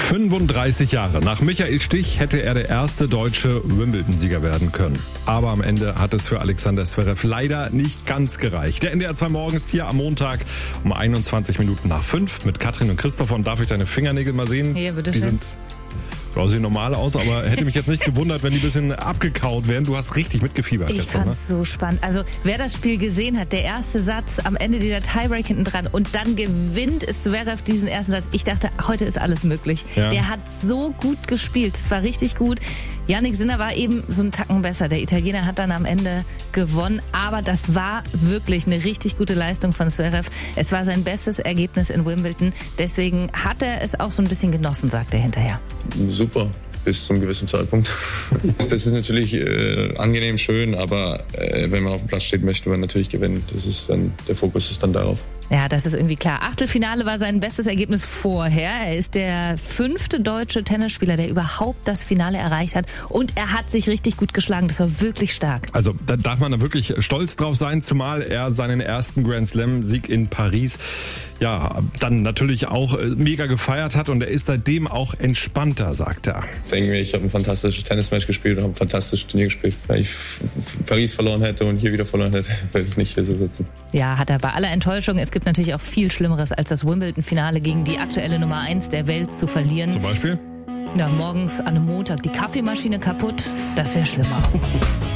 35 Jahre. Nach Michael Stich hätte er der erste deutsche Wimbledon-Sieger werden können. Aber am Ende hat es für Alexander Zverev leider nicht ganz gereicht. Der NDR 2 morgens hier am Montag um 21 Minuten nach 5 mit Katrin und Christopher. Und darf ich deine Fingernägel mal sehen? Ja, bitte Die schön. sehen normal aus, aber hätte mich jetzt nicht gewundert, wenn die ein bisschen abgekaut wären. Du hast richtig mitgefiebert. Ich gestern, fand's so spannend. Also wer das Spiel gesehen hat, der erste Satz am Ende dieser Tiebreak hinten dran und dann gewinnt Zverev diesen ersten Satz. Ich dachte, heute ist alles möglich. Ja. Der hat so gut gespielt. Es war richtig gut. Jannik Sinner war eben so einen Tacken besser. Der Italiener hat dann am Ende gewonnen. Aber das war wirklich eine richtig gute Leistung von Zverev. Es war sein bestes Ergebnis in Wimbledon. Deswegen hat er es auch so ein bisschen genossen, sagt er hinterher. Super, bis zum gewissen Zeitpunkt. Das ist natürlich angenehm schön, aber wenn man auf dem Platz steht, möchte man natürlich gewinnen. Das ist dann, der Fokus ist dann darauf. Ja, das ist irgendwie klar. Achtelfinale war sein bestes Ergebnis vorher. Er ist der 5. deutsche Tennisspieler, der überhaupt das Finale erreicht hat. Und er hat sich richtig gut geschlagen. Das war wirklich stark. Also da darf man da wirklich stolz drauf sein, zumal er seinen ersten Grand Slam-Sieg in Paris dann natürlich auch mega gefeiert hat. Und er ist seitdem auch entspannter, sagt er. Ich denke, ich habe ein fantastisches Tennismatch gespielt und habe ein fantastisches Turnier gespielt. Wenn ich Paris verloren hätte und hier wieder verloren hätte, würde ich nicht hier so sitzen. Ja, hat er bei aller Enttäuschung. Es gibt natürlich auch viel Schlimmeres, als das Wimbledon-Finale gegen die aktuelle Nummer 1 der Welt zu verlieren. Zum Beispiel? Ja, morgens an einem Montag die Kaffeemaschine kaputt. Das wäre schlimmer.